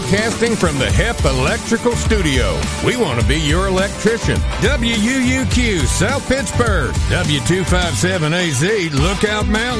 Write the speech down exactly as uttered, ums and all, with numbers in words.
Broadcasting from the H E P Electrical Studio. We want to be your electrician. W U U Q, South Pittsburgh. W two fifty-seven A Z, Lookout Mountain.